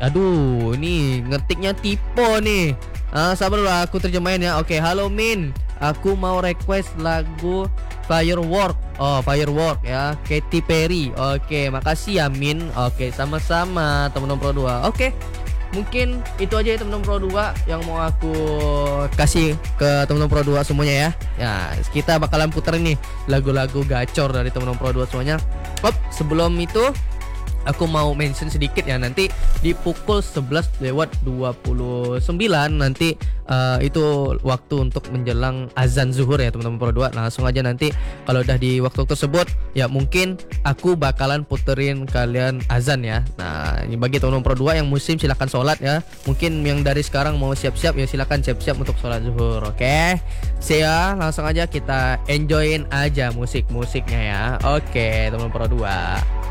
Aduh, ini ngetiknya tipe nih. Sabar dulu, aku terjemahin ya. Oke, halo Min. Aku mau request lagu Firework. Oh, Firework ya, Katy Perry. Oke, makasih ya Min. Oke, sama-sama teman-teman Pro 2. Oke. Mungkin itu aja ya teman-teman Pro 2 yang mau aku kasih ke teman-teman Pro 2 semuanya ya. Ya, kita bakalan puter nih lagu-lagu gacor dari teman-teman Pro 2 semuanya. Sebelum itu aku mau mention sedikit ya, nanti di pukul 11:29 nanti itu waktu untuk menjelang azan zuhur ya teman-teman Pro 2. Langsung aja nanti kalau udah di waktu tersebut ya mungkin aku bakalan puterin kalian azan ya. Nah, ini bagi teman-teman Pro 2 yang muslim silahkan sholat ya. Mungkin yang dari sekarang mau siap-siap ya silahkan siap-siap untuk sholat zuhur. Oke, ya langsung aja kita enjoyin aja musik-musiknya ya. Oke teman-teman Pro 2.